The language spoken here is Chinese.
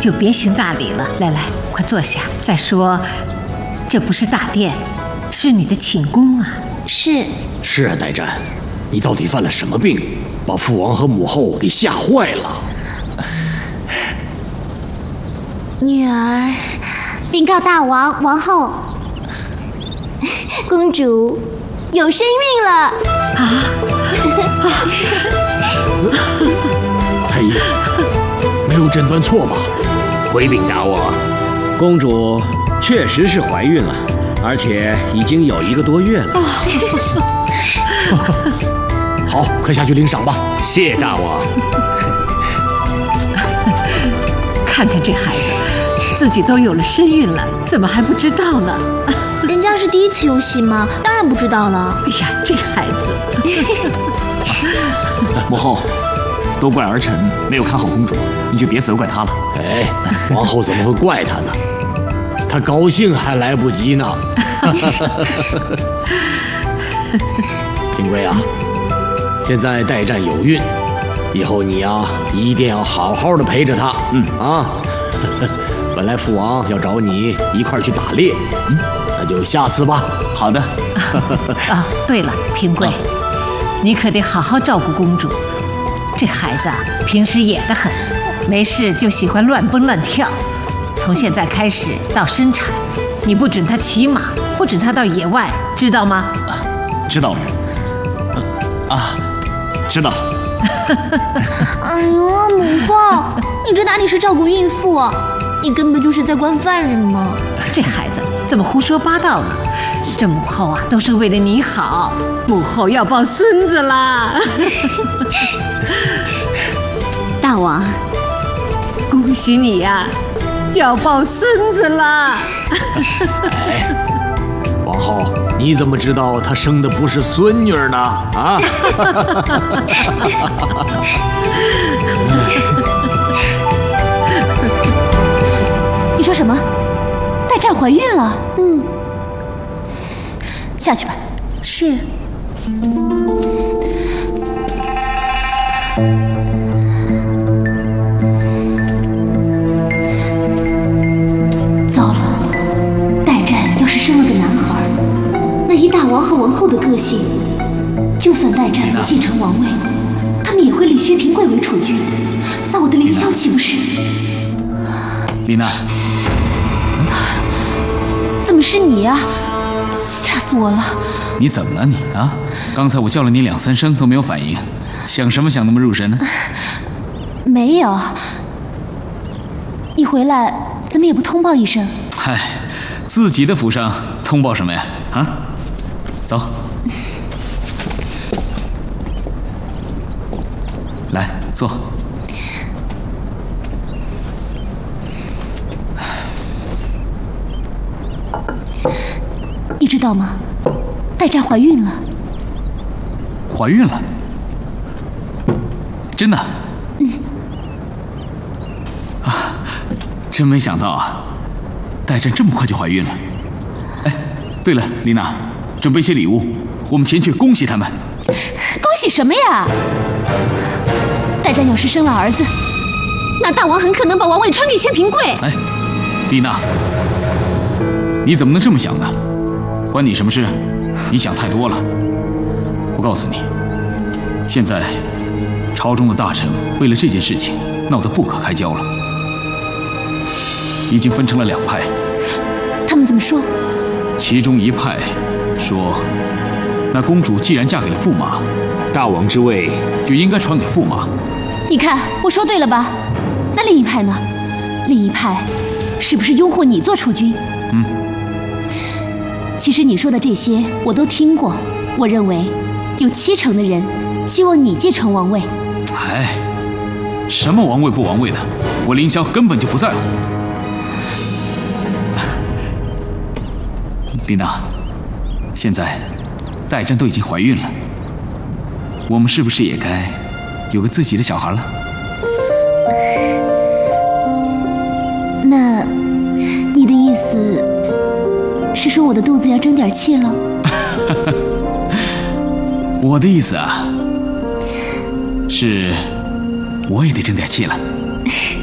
就别行大礼了。来来，快坐下。再说，这不是大殿，是你的寝宫啊。 是啊，代战，你到底犯了什么病，把父王和母后给吓坏了？ 女儿禀告大王、王后，公主有身孕了。 太医，没有诊断错吧？ 回禀大王，公主确实是怀孕了，而且已经有1个多月了。 好，快下去领赏吧。 谢大王。 看看这孩子，自己都有了身孕了，怎么还不知道呢？ 人家是第一次游戏嘛，当然不知道了。 哎呀，这孩子！ 母后，都怪儿臣没有看好公主，你就别责怪她了。 哎，王后怎么会怪她呢？她高兴还来不及呢。平贵啊，现在代战有孕，以后你啊一定要好好的陪着她。本来父王要找你一块儿去打猎，那就下次吧。 好的。 啊，对了，平贵，你可得好好照顾公主。这孩子啊，平时野得很，没事就喜欢乱蹦乱跳。从现在开始到生产，你不准他骑马，不准他到野外，知道吗？ 知道了。知道了。 哎呦，母后，你这哪里是照顾孕妇啊？你根本就是在关犯人嘛！ 这孩子怎么胡说八道呢？这母后啊，都是为了你好。母后要抱孙子啦！ 大王， 恭喜你呀，要抱孙子啦！ 哎，王后，你怎么知道她生的不是孙女呢？啊！ 你说什么？代战怀孕了？下去吧。 是。 糟了，代战要是生了个男孩，那以大王和王后的个性，就算代战能继承王位，他们也会立薛平贵为储君，那我的凌霄岂不是？ 丽娜， 怎么是你啊？吓死我了！ 你怎么了你啊？刚才我叫了你2、3声都没有反应，想什么想那么入神呢？ 没有，你回来怎么也不通报一声？ 嗨，自己的府上通报什么呀？啊，走，来坐。 你知道吗？代战怀孕了。 怀孕了？真的？真没想到啊，代战这么快就怀孕了。哎，对了，丽娜，准备些礼物，我们前去恭喜他们。 恭喜什么呀？代战要是生了儿子，那大王很可能把王位传给薛平贵。 哎，丽娜，你怎么能这么想呢？关你什么事？你想太多了。我告诉你，现在朝中的大臣为了这件事情闹得不可开交了，已经分成了2派。 他们怎么说？ 其中一派说，那公主既然嫁给了驸马，大王之位就应该传给驸马。 你看我说对了吧？那另一派呢？另一派是不是拥护你做储君？其实你说的这些我都听过，我认为有70%的人希望你继承王位。 哎，什么王位不王位的，我凌霄根本就不在乎。丽娜，现在代战都已经怀孕了，我们是不是也该有个自己的小孩了？ 那你的意思是说我的肚子要争点气了？ 我的意思啊，是我也得争点气了。